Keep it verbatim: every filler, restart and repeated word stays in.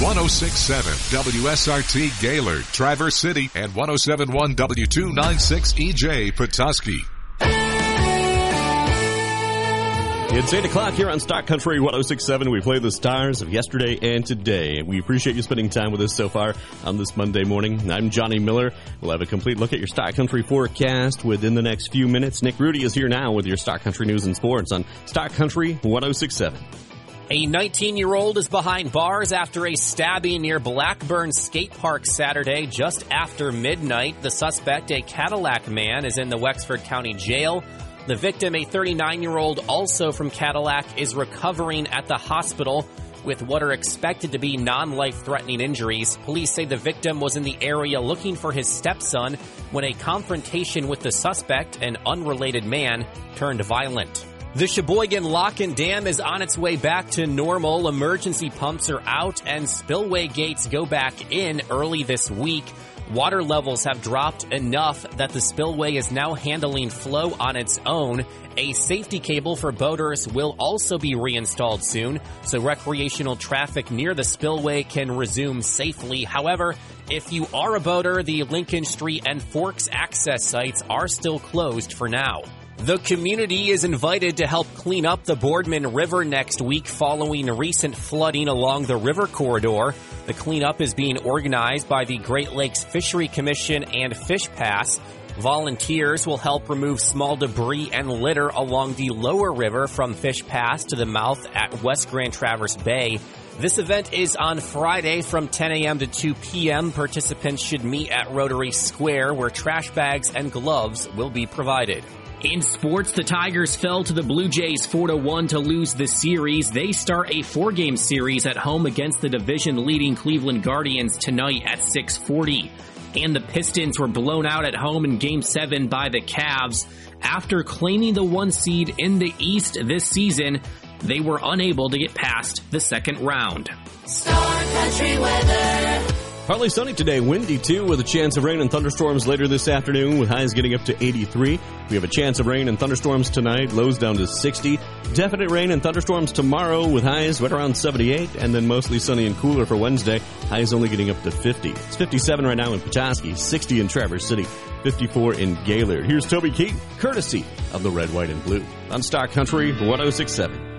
one oh six point seven W S R T Gaylord, Traverse City, and one oh seven point one W two ninety-six E J Petoskey. It's eight o'clock here on Stock Country one oh six point seven. We play the stars of yesterday and today. We appreciate you spending time with us so far on this Monday morning. I'm Johnny Miller. We'll have a complete look at your Stock Country forecast within the next few minutes. Nick Rudy is here now with your Stock Country news and sports on Stock Country one oh six point seven. A nineteen-year-old is behind bars after a stabbing near Blackburn Skate Park Saturday just after midnight. The suspect, a Cadillac man, is in the Wexford County Jail. The victim, a thirty-nine-year-old also from Cadillac, is recovering at the hospital with what are expected to be non-life-threatening injuries. Police say the victim was in the area looking for his stepson when a confrontation with the suspect, an unrelated man, turned violent. The Sheboygan Lock and Dam is on its way back to normal. Emergency pumps are out and spillway gates go back in early this week. Water levels have dropped enough that the spillway is now handling flow on its own. A safety cable for boaters will also be reinstalled soon, so recreational traffic near the spillway can resume safely. However, if you are a boater, the Lincoln Street and Forks access sites are still closed for now. The community is invited to help clean up the Boardman River next week following recent flooding along the river corridor. The cleanup is being organized by the Great Lakes Fishery Commission and Fish Pass. Volunteers will help remove small debris and litter along the lower river from Fish Pass to the mouth at West Grand Traverse Bay. This event is on Friday from ten a.m. to two p.m. Participants should meet at Rotary Square, where trash bags and gloves will be provided. In sports, the Tigers fell to the Blue Jays four to one to lose the series. They start a four-game series at home against the division-leading Cleveland Guardians tonight at six forty. And the Pistons were blown out at home in Game seven by the Cavs. After claiming the one seed in the East this season, they were unable to get past the second round. Star Country weather. Partly sunny today, windy too, with a chance of rain and thunderstorms later this afternoon, with highs getting up to eighty-three. We have a chance of rain and thunderstorms tonight, lows down to sixty. Definite rain and thunderstorms tomorrow, with highs right around seventy-eight, and then mostly sunny and cooler for Wednesday, highs only getting up to fifty. It's fifty-seven right now in Petoskey, sixty in Traverse City, fifty-four in Gaylord. Here's Toby Keith, courtesy of the Red, White, and Blue on Stock Country one oh six point seven.